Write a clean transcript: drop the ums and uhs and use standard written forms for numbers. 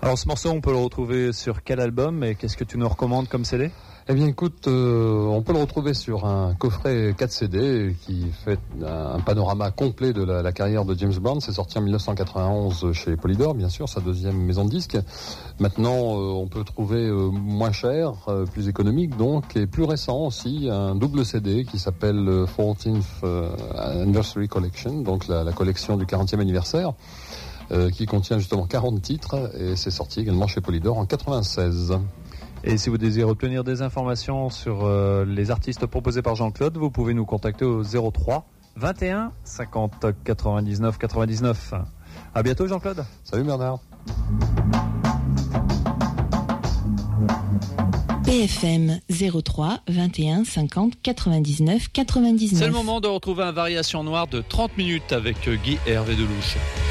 Alors ce morceau, on peut le retrouver sur quel album et qu'est-ce que tu nous recommandes comme CD ? Eh bien écoute, on peut le retrouver sur un coffret 4 CD qui fait un panorama complet de la carrière de James Brown. C'est sorti en 1991 chez Polydor, bien sûr, sa deuxième maison de disques. Maintenant, on peut trouver moins cher, plus économique donc, et plus récent aussi, un double CD qui s'appelle 14th Anniversary Collection, donc la collection du 40e anniversaire, qui contient justement 40 titres, et c'est sorti également chez Polydor en 96. Et si vous désirez obtenir des informations sur les artistes proposés par Jean-Claude, vous pouvez nous contacter au 03 21 50 99 99. À bientôt Jean-Claude. Salut Bernard. BFM 03 21 50 99 99. C'est le moment de retrouver un Variation Noire de 30 minutes avec Guy et Hervé Delouche.